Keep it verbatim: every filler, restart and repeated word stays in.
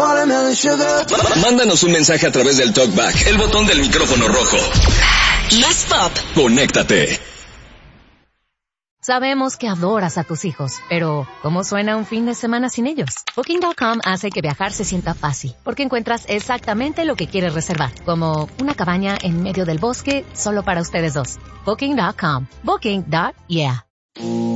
Watermelon sugar. Mándanos un mensaje a través del TalkBack, el botón del micrófono rojo. Más pop. Conéctate. Sabemos que adoras a tus hijos, pero ¿cómo suena un fin de semana sin ellos? Booking punto com hace que viajar se sienta fácil, porque encuentras exactamente lo que quieres reservar, como una cabaña en medio del bosque solo para ustedes dos. Booking punto com. Booking. Yeah.